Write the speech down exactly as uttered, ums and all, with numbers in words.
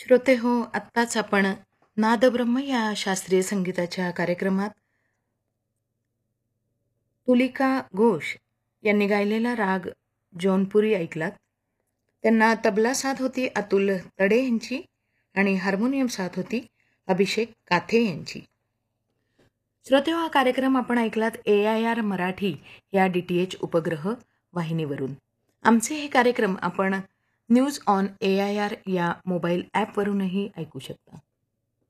श्रोते हो, आत्ताच आपण नादब्रह्म या शास्त्रीय संगीताच्या कार्यक्रमात तुलिका घोष यांनी गायलेला राग जौनपुरी ऐकलात. त्यांना तबला साथ होती अतुल तडे यांची आणि हार्मोनियम साथ होती अभिषेक काथे यांची. श्रोते हो, हा कार्यक्रम आपण ऐकलात ए आय आर मराठी या डी टी एच उपग्रह वाहिनीवरून. आमचे हे कार्यक्रम आपण news on A I R या मोबाईल ॲपवरूनही ऐकू शकता.